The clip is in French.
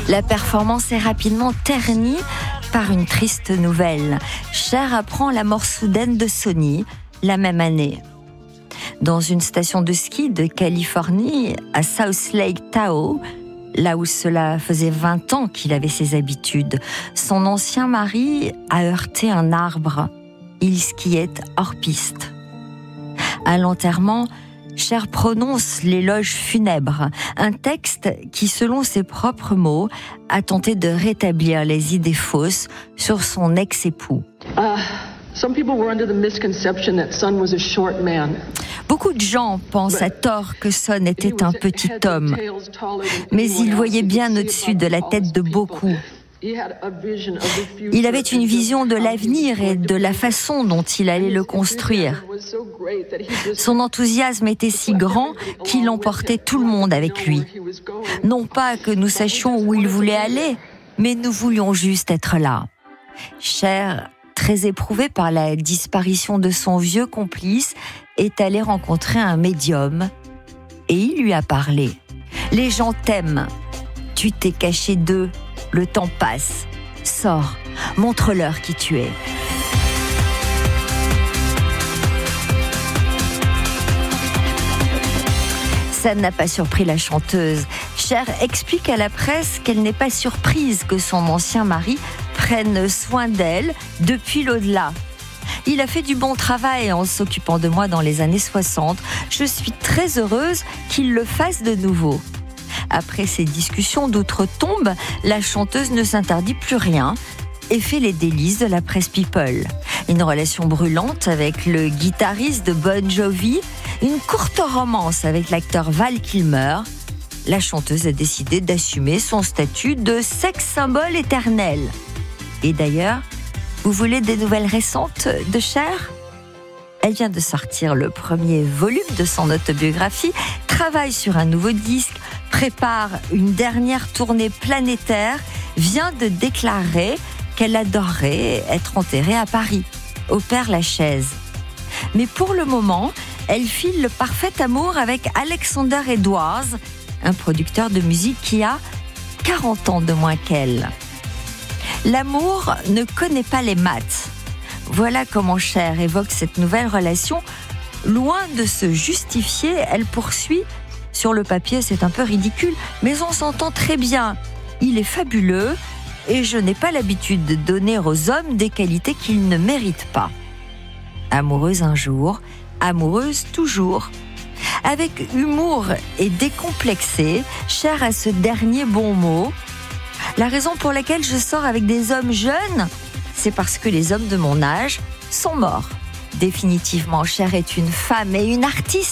La performance est rapidement ternie par une triste nouvelle. Cher apprend la mort soudaine de Sonny la même année. Dans une station de ski de Californie, à South Lake Tahoe, là où cela faisait 20 ans qu'il avait ses habitudes, son ancien mari a heurté un arbre. Il skiait hors piste. À l'enterrement, Cher prononce l'éloge funèbre, un texte qui, selon ses propres mots, a tenté de rétablir les idées fausses sur son ex-époux. Beaucoup de gens pensent à tort que Son était un petit homme, mais il voyait bien au-dessus de la tête de beaucoup. Il avait une vision de l'avenir et de la façon dont il allait le construire. Son enthousiasme était si grand qu'il emportait tout le monde avec lui. Non pas que nous sachions où il voulait aller, mais nous voulions juste être là. Cher, très éprouvé par la disparition de son vieux complice, est allé rencontrer un médium et il lui a parlé. « Les gens t'aiment. Tu t'es caché d'eux. Le temps passe. Sors. Montre-leur qui tu es. » Ça n'a pas surpris la chanteuse. Cher explique à la presse qu'elle n'est pas surprise que son ancien mari prenne soin d'elle depuis l'au-delà. Il a fait du bon travail en s'occupant de moi dans les années 60. Je suis très heureuse qu'il le fasse de nouveau. Après ces discussions d'outre-tombe, la chanteuse ne s'interdit plus rien et fait les délices de la presse people. Une relation brûlante avec le guitariste de Bon Jovi, une courte romance avec l'acteur Val Kilmer. La chanteuse a décidé d'assumer son statut de sex symbole éternel. Et d'ailleurs, vous voulez des nouvelles récentes de Cher ? Elle vient de sortir le premier volume de son autobiographie, travaille sur un nouveau disque, prépare une dernière tournée planétaire, vient de déclarer qu'elle adorerait être enterrée à Paris, au Père-Lachaise. Mais pour le moment, elle file le parfait amour avec Alexander Edwards, un producteur de musique qui a 40 ans de moins qu'elle. L'amour ne connaît pas les maths. Voilà comment Cher évoque cette nouvelle relation. Loin de se justifier, elle poursuit. Sur le papier, c'est un peu ridicule, mais on s'entend très bien. Il est fabuleux et je n'ai pas l'habitude de donner aux hommes des qualités qu'ils ne méritent pas. Amoureuse un jour, amoureuse toujours. Avec humour et décomplexée, Cher a ce dernier bon mot. La raison pour laquelle je sors avec des hommes jeunes, c'est parce que les hommes de mon âge sont morts. Définitivement, Cher est une femme et une artiste